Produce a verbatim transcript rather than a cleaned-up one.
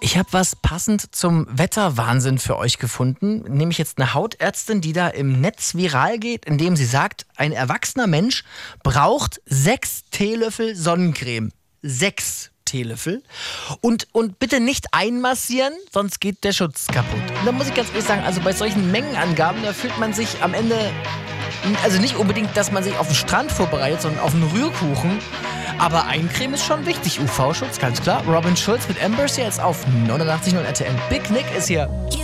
Ich habe was passend zum Wetterwahnsinn für euch gefunden, nämlich jetzt eine Hautärztin, die da im Netz viral geht, indem sie sagt, ein erwachsener Mensch braucht sechs Teelöffel Sonnencreme. Sechs Teelöffel. Und, und bitte nicht einmassieren, sonst geht der Schutz kaputt. Und da muss ich ganz ehrlich sagen, also bei solchen Mengenangaben, da fühlt man sich am Ende, also nicht unbedingt, dass man sich auf den Strand vorbereitet, sondern auf einen Rührkuchen. Aber Eincreme ist schon wichtig. U V-Schutz, ganz klar. Robin Schulz mit Embers hier jetzt auf neunundachtzig Komma null R T L. Big Nick ist hier.